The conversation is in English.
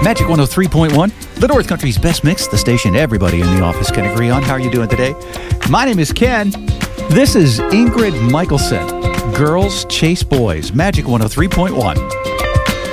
Magic 103.1, the North Country's best mix, the station everybody in the office can agree on. How are you doing today? My name is Ken. This is Ingrid Michaelson. Girls Chase Boys, Magic 103.1.